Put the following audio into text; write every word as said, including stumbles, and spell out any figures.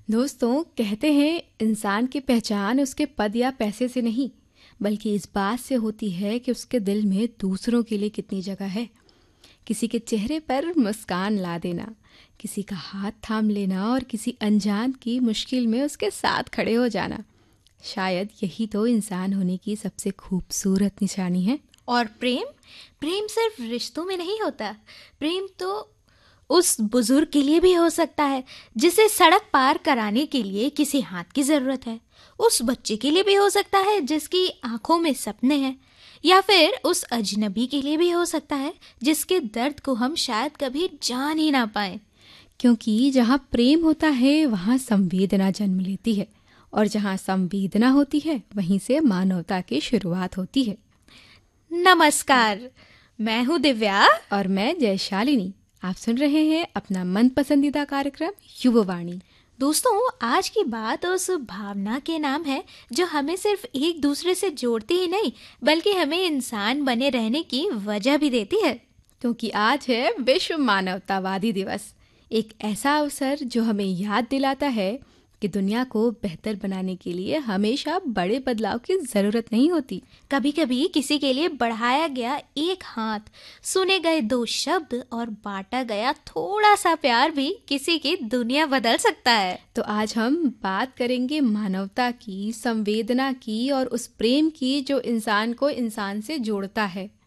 दोस्तों, कहते हैं इंसान की पहचान उसके पद या पैसे से नहीं, बल्कि इस बात से होती है कि उसके दिल में दूसरों के लिए कितनी जगह है। किसी के चेहरे पर मुस्कान ला देना, किसी का हाथ थाम लेना और किसी अनजान की मुश्किल में उसके साथ खड़े हो जाना, शायद यही तो इंसान होने की सबसे खूबसूरत निशानी है। और प्रेम प्रेम सिर्फ रिश्तों में नहीं होता। प्रेम तो उस बुजुर्ग के लिए भी हो सकता है जिसे सड़क पार कराने के लिए किसी हाथ की जरूरत है। उस बच्चे के लिए भी हो सकता है जिसकी आंखों में सपने हैं, या फिर उस अजनबी के लिए भी हो सकता है जिसके दर्द को हम शायद कभी जान ही ना पाए। क्योंकि जहाँ प्रेम होता है वहाँ संवेदना जन्म लेती है, और जहाँ संवेदना होती है वहीं से मानवता की शुरुआत होती है। नमस्कार, मैं हूँ दिव्या और मैं जयशालिनी। आप सुन रहे हैं अपना मन पसंदीदा कार्यक्रम युववाणी। दोस्तों, आज की बात उस भावना के नाम है जो हमें सिर्फ एक दूसरे से जोड़ती ही नहीं, बल्कि हमें इंसान बने रहने की वजह भी देती है। क्योंकि आज है विश्व मानवतावादी दिवस, एक ऐसा अवसर जो हमें याद दिलाता है कि दुनिया को बेहतर बनाने के लिए हमेशा बड़े बदलाव की जरूरत नहीं होती। कभी कभी किसी के लिए बढ़ाया गया एक हाथ, सुने गए दो शब्द और बांटा गया थोड़ा सा प्यार भी किसी की दुनिया बदल सकता है। तो आज हम बात करेंगे मानवता की, संवेदना की और उस प्रेम की जो इंसान को इंसान से जोड़ता है।